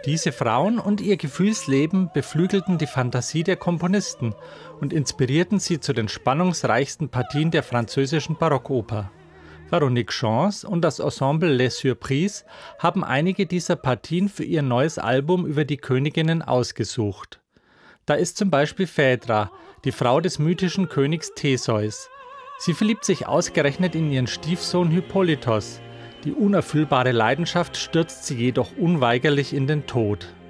Diese Frauen und ihr Gefühlsleben beflügelten die Fantasie der Komponisten und inspirierten sie zu den spannungsreichsten Partien der französischen Barockoper. Véronique Gens und das Ensemble Les Surprises haben einige dieser Partien für ihr neues Album über die Königinnen ausgesucht. Da ist zum Beispiel Phädra, die Frau des mythischen Königs Theseus. Sie verliebt sich ausgerechnet in ihren Stiefsohn Hippolytos. Die unerfüllbare Leidenschaft stürzt sie jedoch unweigerlich in den Tod.